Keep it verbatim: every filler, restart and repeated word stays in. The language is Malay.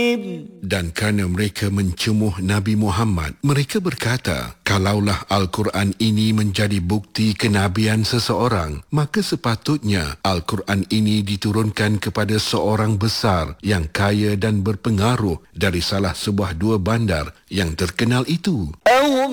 Dan kerana mereka mencemuh Nabi Muhammad, mereka berkata, kalaulah Al-Quran ini menjadi bukti kenabian seseorang, maka sepatutnya Al-Quran ini diturunkan kepada seorang besar yang kaya dan berpengaruh dari salah sebuah dua bandar yang terkenal itu.